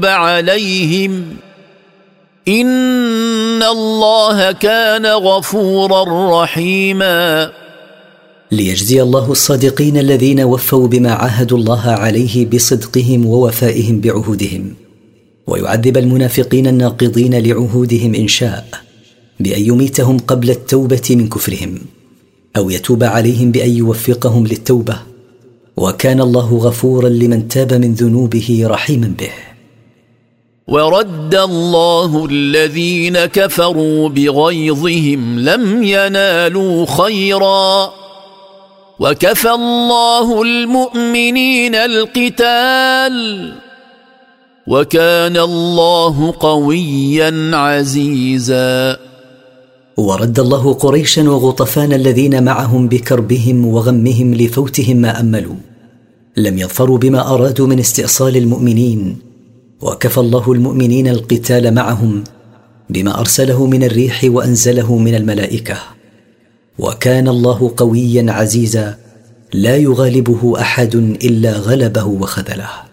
عليهم إن الله كان غفورا رحيما. ليجزي الله الصادقين الذين وفوا بما عاهدوا الله عليه بصدقهم ووفائهم بعهودهم، ويعذب المنافقين الناقضين لعهودهم إن شاء بأن يميتهم قبل التوبة من كفرهم، أو يتوب عليهم بأن يوفقهم للتوبة، وكان الله غفورا لمن تاب من ذنوبه رحيما به. ورد الله الذين كفروا بغيظهم لم ينالوا خيرا وكفى الله المؤمنين القتال وكان الله قويا عزيزا. ورد الله قريشا وغطفان الذين معهم بكربهم وغمهم لفوتهم ما أملوا، لم يظفروا بما أرادوا من استئصال المؤمنين، وكفى الله المؤمنين القتال معهم بما أرسله من الريح وأنزله من الملائكة، وكان الله قويا عزيزا لا يغالبه أحد إلا غلبه وخذله.